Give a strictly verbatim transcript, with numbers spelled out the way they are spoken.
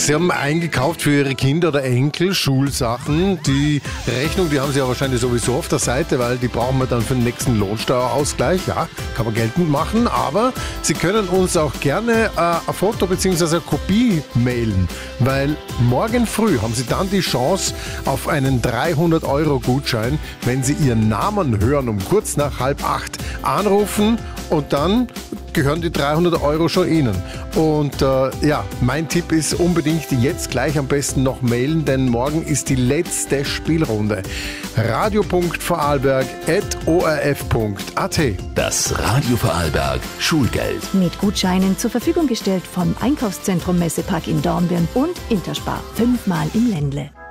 Sie haben eingekauft für Ihre Kinder oder Enkel Schulsachen. Die Rechnung, die haben Sie ja wahrscheinlich sowieso auf der Seite, weil die brauchen wir dann für den nächsten Lohnsteuerausgleich. Ja, kann man geltend machen, aber Sie können uns auch gerne äh, ein Foto bzw. eine Kopie mailen, weil morgen früh haben Sie dann die Chance auf einen dreihundert Euro Gutschein, wenn Sie Ihren Namen hören, um kurz nach halb acht anrufen und dann gehören die dreihundert Euro schon Ihnen. Und äh, ja, mein Tipp ist unbedingt jetzt gleich am besten noch mailen, denn morgen ist die letzte Spielrunde. radio punkt vorarlberg at o r f punkt a t. Das Radio Vorarlberg Schulgeld. Mit Gutscheinen zur Verfügung gestellt vom Einkaufszentrum Messepark in Dornbirn und Interspar. Fünfmal im Ländle.